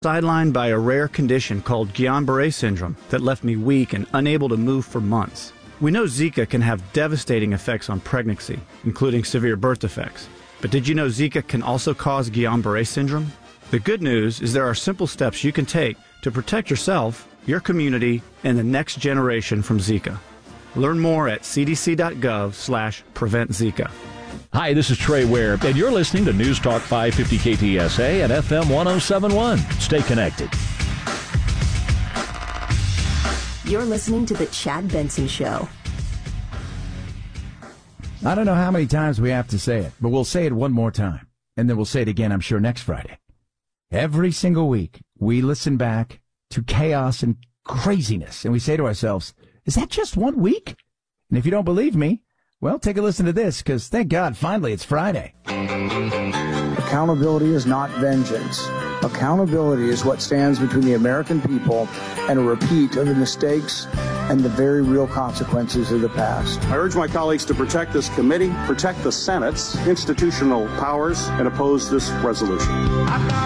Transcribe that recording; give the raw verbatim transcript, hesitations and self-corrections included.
sidelined by a rare condition called Guillain-Barré syndrome that left me weak and unable to move for months. We know Zika can have devastating effects on pregnancy, including severe birth defects. But did you know Zika can also cause Guillain-Barré syndrome? The good news is there are simple steps you can take to protect yourself, your community, and the next generation from Zika. Learn more at cdc.gov slash prevent Zika. Hi, this is Trey Ware, and you're listening to News Talk five fifty K T S A and F M one oh seven point one. Stay connected. You're listening to The Chad Benson Show. I don't know how many times we have to say it, but we'll say it one more time, and then we'll say it again, I'm sure, next Friday. Every single week, we listen back to chaos and craziness, and we say to ourselves, is that just one week? And if you don't believe me, well, take a listen to this, because thank God, finally, it's Friday. Accountability is not vengeance. Accountability is what stands between the American people and a repeat of the mistakes and the very real consequences of the past. I urge my colleagues to protect this committee, protect the Senate's institutional powers, and oppose this resolution.